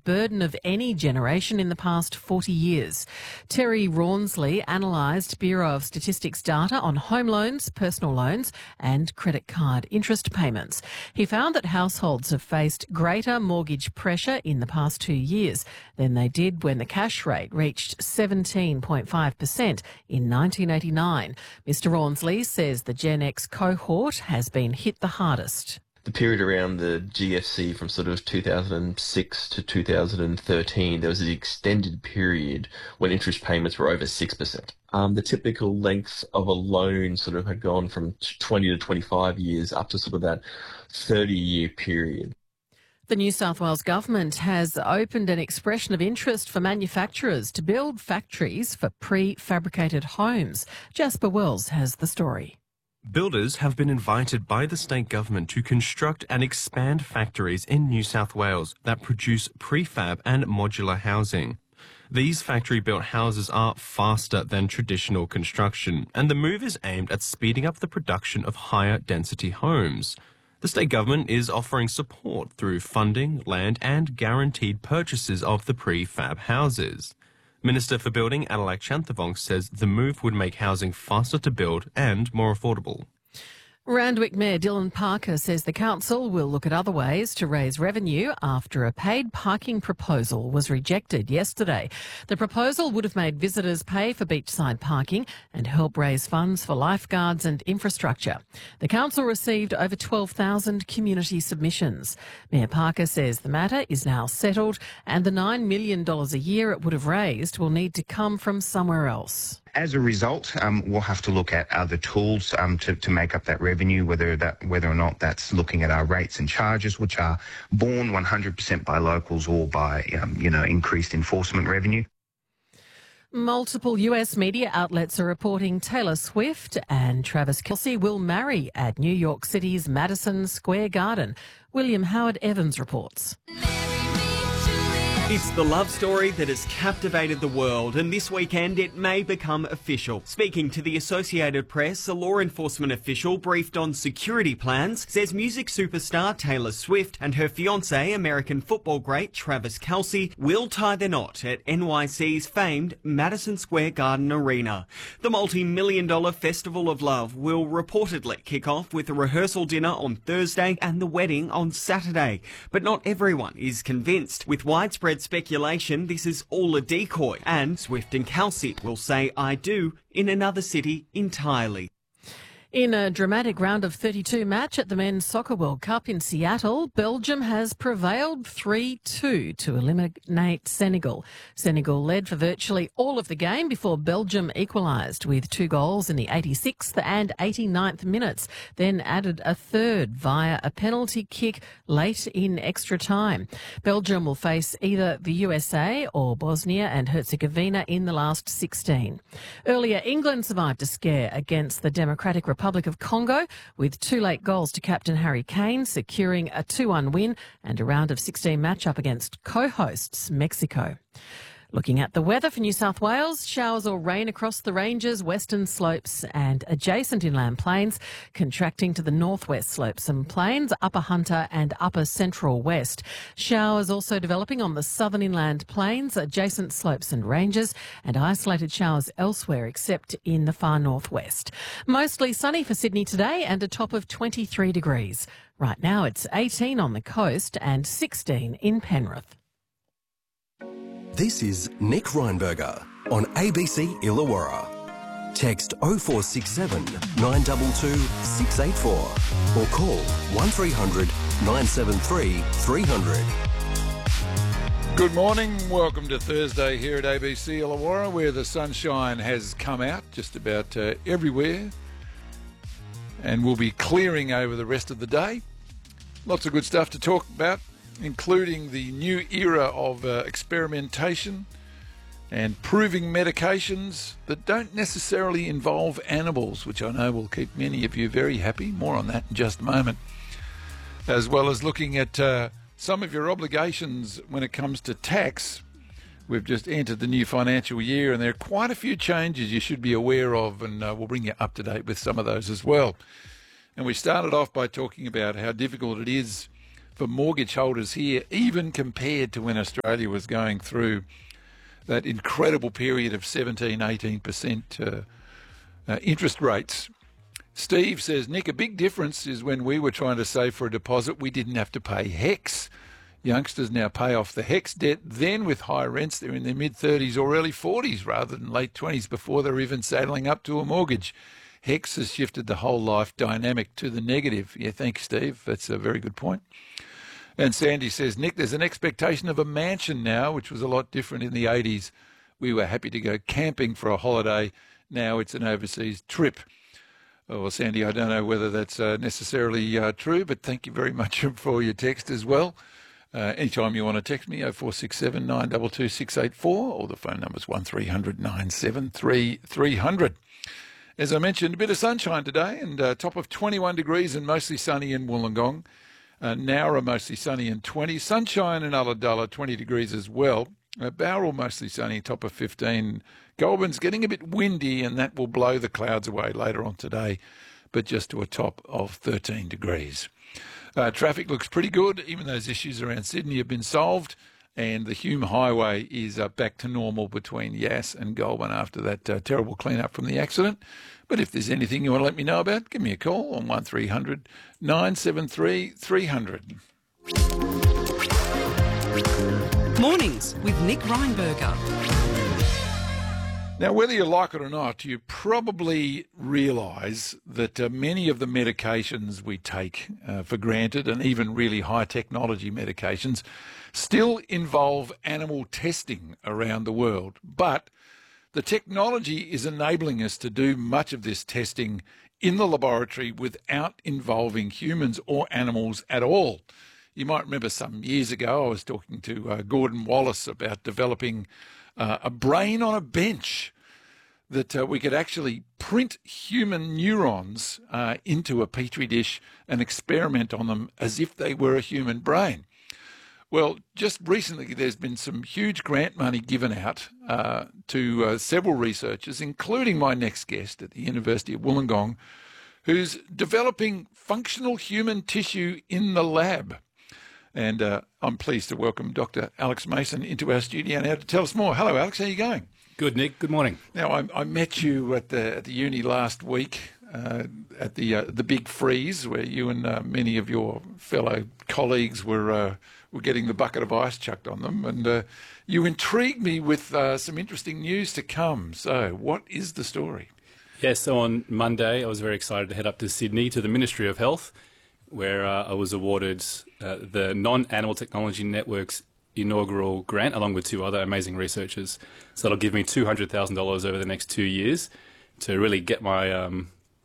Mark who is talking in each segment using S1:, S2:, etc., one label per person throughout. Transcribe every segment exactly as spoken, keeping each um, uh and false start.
S1: biggest burden of any generation in the past forty years. Terry Rawnsley analysed Bureau of Statistics data on home loans, personal loans and credit card interest payments. He found that households have faced greater mortgage pressure in the past two years than they did when the cash rate reached seventeen point five percent in nineteen eighty-nine. Mister Rawnsley says the Gen X cohort has been hit the hardest.
S2: The period around the G F C from sort of two thousand six to two thousand thirteen, there was an extended period when interest payments were over six percent. Um, the typical length of a loan sort of had gone from twenty to twenty-five years up to sort of that thirty-year period.
S1: The New South Wales Government has opened an expression of interest for manufacturers to build factories for prefabricated homes. Jasper Wells has the story.
S3: Builders have been invited by the state government to construct and expand factories in New South Wales that produce prefab and modular housing. These factory-built houses are faster than traditional construction, and the move is aimed at speeding up the production of higher density homes. The state government is offering support through funding, land and guaranteed purchases of the prefab houses. Minister for Building Adelaide Chanthavong says the move would make housing faster to build and more affordable.
S1: Randwick Mayor Dylan Parker says the council will look at other ways to raise revenue after a paid parking proposal was rejected yesterday. The proposal would have made visitors pay for beachside parking and help raise funds for lifeguards and infrastructure. The council received over twelve thousand community submissions. Mayor Parker says the matter is now settled and the nine million dollars a year it would have raised will need to come from somewhere else.
S4: As a result, um, we'll have to look at other tools um, to, to make up that revenue, whether that whether or not that's looking at our rates and charges, which are borne one hundred percent by locals or by um, you know increased enforcement revenue.
S1: Multiple U S media outlets are reporting Taylor Swift and Travis Kelce will marry at New York City's Madison Square Garden. William Howard Evans reports.
S5: It's the love story that has captivated the world, and this weekend it may become official. Speaking to the Associated Press, a law enforcement official briefed on security plans says music superstar Taylor Swift and her fiancé, American football great Travis Kelce, will tie the knot at N Y C's famed Madison Square Garden Arena. The multi-million dollar Festival of Love will reportedly kick off with a rehearsal dinner on Thursday and the wedding on Saturday. But not everyone is convinced. With widespread speculation this is all a decoy, and Swift and Kelce will say I do in another city entirely.
S1: In a dramatic round of thirty-two match at the Men's Soccer World Cup in Seattle, Belgium has prevailed three two to eliminate Senegal. Senegal led for virtually all of the game before Belgium equalised with two goals in the eighty-sixth and eighty-ninth minutes, then added a third via a penalty kick late in extra time. Belgium will face either the U S A or Bosnia and Herzegovina in the last sixteen. Earlier, England survived a scare against the Democratic Republic Republic of Congo with two late goals to captain Harry Kane, securing a two one win and a round of sixteen match-up against co-hosts Mexico. Looking at the weather for New South Wales, showers or rain across the ranges, western slopes and adjacent inland plains, contracting to the northwest slopes and plains, upper Hunter and upper central west. Showers also developing on the southern inland plains, adjacent slopes and ranges, and isolated showers elsewhere except in the far northwest. Mostly sunny for Sydney today and a top of twenty-three degrees. Right now it's eighteen on the coast and sixteen in Penrith.
S6: This is Nick Reinberger on A B C Illawarra. Text oh four six seven, nine two two, six eight four or call one three hundred, nine seven three, three hundred.
S7: Good morning. Welcome to Thursday here at A B C Illawarra, where the sunshine has come out just about uh, everywhere and will be clearing over the rest of the day. Lots of good stuff to talk about, including the new era of uh, experimentation and proving medications that don't necessarily involve animals, which I know will keep many of you very happy. More on that in just a moment. As well as looking at uh, some of your obligations when it comes to tax. We've just entered the new financial year and there are quite a few changes you should be aware of, and uh, we'll bring you up to date with some of those as well. And we started off by talking about how difficult it is for mortgage holders here, even compared to when Australia was going through that incredible period of seventeen, eighteen percent uh, uh, interest rates. Steve says, Nick, a big difference is when we were trying to save for a deposit, we didn't have to pay HECS. Youngsters now pay off the HECS debt. Then with high rents, they're in their mid-thirties or early forties rather than late twenties before they're even saddling up to a mortgage. HECS has shifted the whole life dynamic to the negative. Yeah, thanks, Steve. That's a very good point. And Sandy says, Nick, there's an expectation of a mansion now, which was a lot different in the eighties. We were happy to go camping for a holiday. Now it's an overseas trip. Oh, well, Sandy, I don't know whether that's uh, necessarily uh, true, but thank you very much for your text as well. Uh, anytime you want to text me, oh four six seven, nine two two, six eight four, or the phone number's one three hundred, nine seven three, three hundred. As I mentioned, a bit of sunshine today, and uh, top of twenty-one degrees and mostly sunny in Wollongong. Uh, Nowra mostly sunny and twenty. Sunshine in Ulladulla, twenty degrees as well. Uh, Bowral mostly sunny, top of fifteen. Goulburn's getting a bit windy, and that will blow the clouds away later on today, but just to a top of thirteen degrees. Uh, traffic looks pretty good. Even those issues around Sydney have been solved, and the Hume Highway is uh, back to normal between Yass and Goulburn after that uh, terrible clean-up from the accident. But if there's anything you want to let me know about, give me a call on one three hundred, nine seven three, three hundred.
S8: Mornings with Nick Reinberger.
S7: Now, whether you like it or not, you probably realise that uh, many of the medications we take uh, for granted, and even really high technology medications, still involve animal testing around the world. But the technology is enabling us to do much of this testing in the laboratory without involving humans or animals at all. You might remember some years ago I was talking to uh, Gordon Wallace about developing uh, a brain on a bench, that uh, we could actually print human neurons uh, into a petri dish and experiment on them as if they were a human brain. Well, just recently there's been some huge grant money given out uh, to uh, several researchers, including my next guest at the University of Wollongong, who's developing functional human tissue in the lab. And uh, I'm pleased to welcome Doctor Alex Mason into our studio now to tell us more. Hello, Alex. How are you going?
S9: Good, Nick. Good morning.
S7: Now, I, I met you at the at the uni last week uh, at the uh, the Big Freeze, where you and uh, many of your fellow colleagues were uh, were getting the bucket of ice chucked on them, and uh, you intrigued me with uh, some interesting news to come. So, what is the story?
S9: Yes, so on Monday, I was very excited to head up to Sydney to the Ministry of Health, where uh, I was awarded uh, the Non-Animal Technology Network's inaugural grant, along with two other amazing researchers. So that'll give me two hundred thousand dollars over the next two years to really get my um,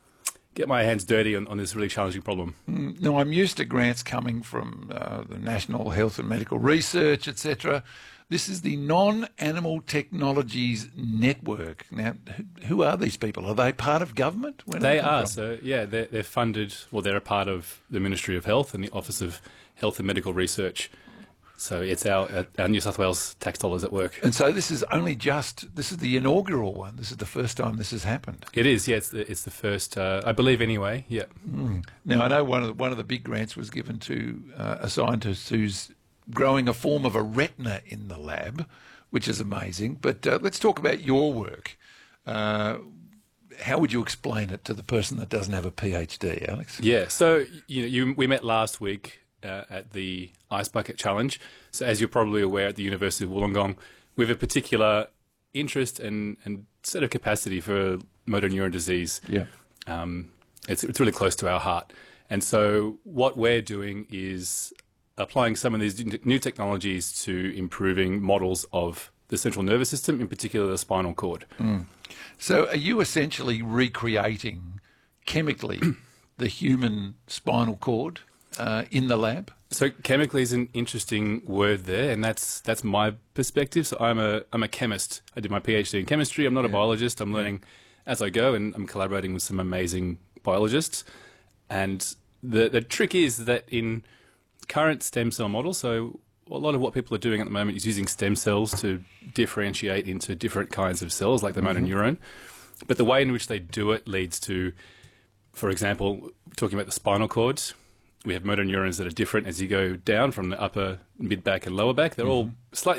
S9: get my hands dirty on, on this really challenging problem.
S7: Mm, now, I'm used to grants coming from uh, the National Health and Medical Research, et cetera. This is the Non-Animal Technologies Network. Now, who are these people? Are they part of government? Where
S9: they are. From? So, yeah, they're, they're funded, well, they're a part of the Ministry of Health and the Office of Health and Medical Research. So it's our, our New South Wales tax dollars at work.
S7: And so this is only just, this is the inaugural one. This is the first time this has happened.
S9: It is, yeah. It's the, it's the first, uh, I believe anyway, yeah.
S7: Mm. Now, I know one of the, one of the big grants was given to uh, a scientist who's growing a form of a retina in the lab, which is amazing. But uh, let's talk about your work. Uh, how would you explain it to the person that doesn't have a PhD, Alex?
S9: Yeah, so you know, you, we met last week uh, at the Ice Bucket Challenge. So as you're probably aware, at the University of Wollongong, we have a particular interest and, and set of capacity for motor neuron disease.
S7: Yeah.
S9: Um, it's, it's really close to our heart. And so what we're doing is applying some of these new technologies to improving models of the central nervous system, in particular the spinal cord.
S7: Mm. So are you essentially recreating chemically the human spinal cord uh, in the lab?
S9: So chemically is an interesting word there, and that's that's my perspective. So I'm a I'm a chemist. I did my PhD in chemistry. I'm not yeah. a biologist. I'm learning yeah. as I go, and I'm collaborating with some amazing biologists. And the the trick is that in current stem cell models, so a lot of what people are doing at the moment is using stem cells to differentiate into different kinds of cells, like the motor mm-hmm. neuron. But the way in which they do it leads to, for example, talking about the spinal cord, we have motor neurons that are different as you go down from the upper, mid back, and lower back. They're all slightly